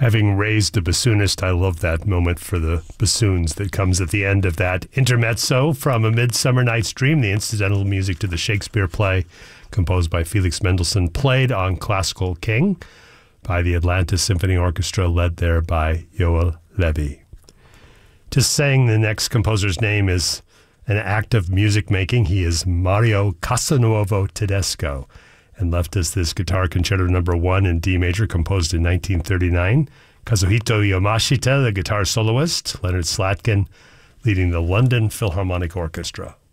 Having raised a bassoonist, I love that moment for the bassoons that comes at the end of that intermezzo from A Midsummer Night's Dream, the incidental music to the Shakespeare play, composed by Felix Mendelssohn, played on Classical King by the Atlanta Symphony Orchestra, led there by Yoel Levi. To sing the next composer's name is an act of music making. He is Mario Casanovo Tedesco, and left us this Guitar Concerto No. 1 in D major, composed in 1939. Kazuhito Yamashita, the guitar soloist. Leonard Slatkin leading the London Philharmonic Orchestra.